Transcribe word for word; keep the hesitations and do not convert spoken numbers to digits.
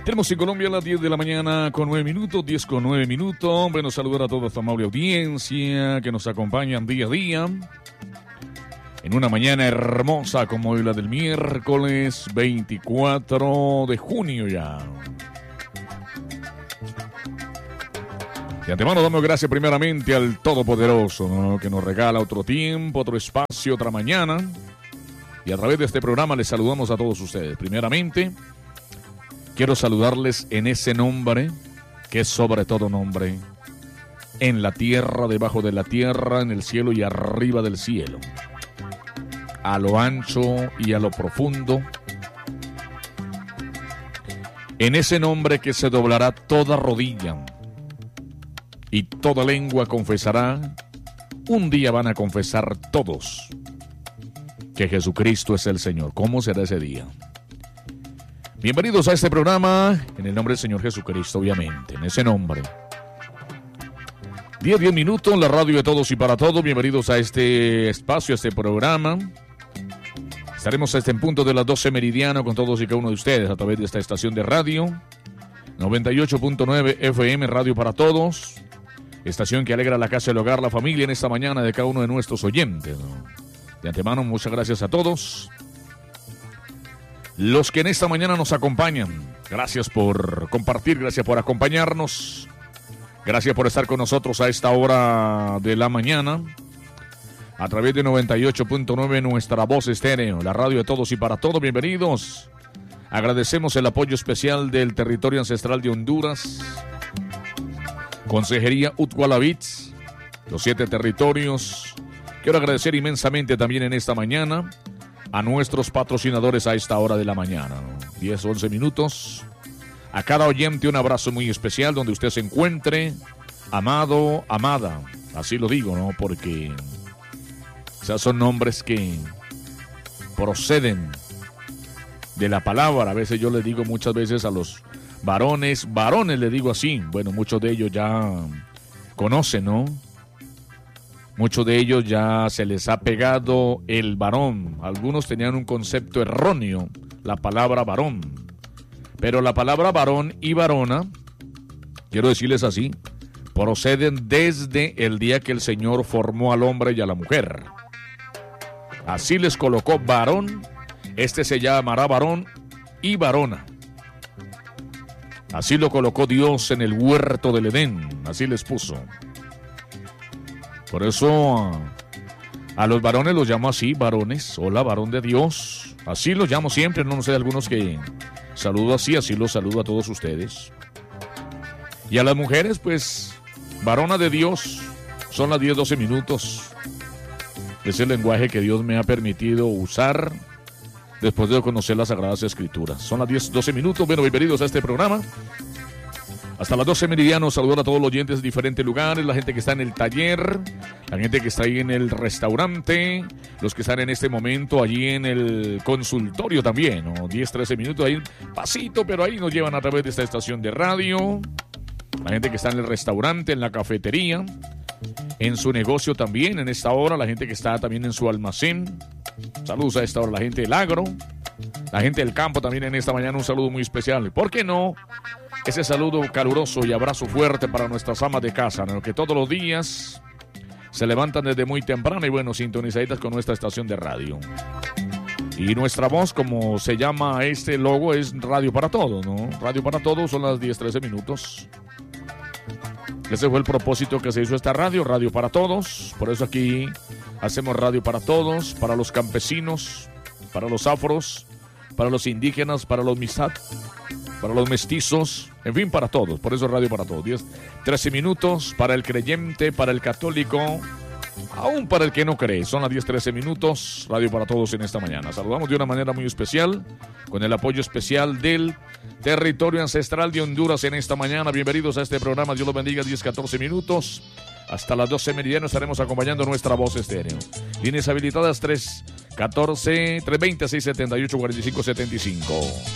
Tenemos en Colombia a las diez de la mañana con nueve minutos, diez con nueve minutos. Bueno, saludar a toda esta amable audiencia que nos acompañan día a día. En una mañana hermosa como hoy la del miércoles veinticuatro de junio ya. De antemano damos gracias primeramente al Todopoderoso, ¿no?, que nos regala otro tiempo, otro espacio, otra mañana. Y a través de este programa les saludamos a todos ustedes. Primeramente, quiero saludarles en ese nombre, que es sobre todo nombre, en la tierra, debajo de la tierra, en el cielo y arriba del cielo. A lo ancho y a lo profundo. En ese nombre que se doblará toda rodilla y toda lengua confesará, un día van a confesar todos que Jesucristo es el Señor. ¿Cómo será ese día? Bienvenidos a este programa, en el nombre del Señor Jesucristo, obviamente, en ese nombre. diez, diez minutos, la radio de todos y para todos. Bienvenidos a este espacio, a este programa. Estaremos hasta en punto de las doce meridiano con todos y cada uno de ustedes a través de esta estación de radio. noventa y ocho punto nueve F M, Radio para Todos. Estación que alegra la casa, el hogar, la familia en esta mañana de cada uno de nuestros oyentes, ¿no? De antemano, muchas gracias a todos los que en esta mañana nos acompañan. Gracias por compartir, gracias por acompañarnos. Gracias por estar con nosotros a esta hora de la mañana. A través de noventa y ocho punto nueve, nuestra voz estéreo, la radio de todos y para todos. Bienvenidos. Agradecemos el apoyo especial del territorio ancestral de Honduras. Consejería Utgualavits, los siete territorios. Quiero agradecer inmensamente también en esta mañana a nuestros patrocinadores a esta hora de la mañana, ¿no? diez, once minutos. A cada oyente un abrazo muy especial donde usted se encuentre. Amado, amada. Así lo digo, ¿no? Porque o sea, son nombres que proceden de la palabra. A veces yo les digo muchas veces a los varones, varones les digo así. Bueno, muchos de ellos ya conocen, ¿no? Muchos de ellos ya se les ha pegado el varón. Algunos tenían un concepto erróneo, la palabra varón. Pero la palabra varón y varona, quiero decirles así, proceden desde el día que el Señor formó al hombre y a la mujer. Así les colocó varón, este se llamará varón y varona. Así lo colocó Dios en el huerto del Edén, así les puso. Por eso a, a los varones los llamo así, varones. Hola, varón de Dios. Así los llamo siempre, no, no sé, algunos que saludo así, así los saludo a todos ustedes. Y a las mujeres, pues, varona de Dios, son las diez, doce minutos. Es el lenguaje que Dios me ha permitido usar después de conocer las Sagradas Escrituras. Son las diez, doce minutos. Bueno, bienvenidos a este programa. Hasta las doce meridianos, saludar a todos los oyentes de diferentes lugares, la gente que está en el taller, la gente que está ahí en el restaurante, los que están en este momento allí en el consultorio también, ¿no? diez, trece minutos, ahí pasito, pero ahí nos llevan a través de esta estación de radio. La gente que está en el restaurante, en la cafetería, en su negocio también, en esta hora, la gente que está también en su almacén. Saludos a esta hora, la gente del agro, la gente del campo también en esta mañana, un saludo muy especial. ¿Por qué no? Ese saludo caluroso y abrazo fuerte para nuestras amas de casa, ¿no?, que todos los días se levantan desde muy temprano y bueno, sintonizaditas con nuestra estación de radio. Y nuestra voz, como se llama este logo, es Radio para Todos, ¿no? Radio para Todos, son las diez, trece minutos. Ese fue el propósito que se hizo esta radio, Radio para Todos. Por eso aquí hacemos Radio para Todos, para los campesinos, para los afros, para los indígenas, para los misat, para los mestizos, en fin, para todos. Por eso Radio para Todos. diez, trece minutos para el creyente, para el católico, aún para el que no cree. Son las diez, trece minutos, Radio para Todos en esta mañana. Saludamos de una manera muy especial, con el apoyo especial del territorio ancestral de Honduras en esta mañana. Bienvenidos a este programa. Dios los bendiga. diez, catorce minutos. Hasta las doce meridiano estaremos acompañando nuestra voz estéreo. Líneas habilitadas tres, catorce, tres veinte, seiscientos setenta y ocho, cuarenta y cinco setenta y cinco.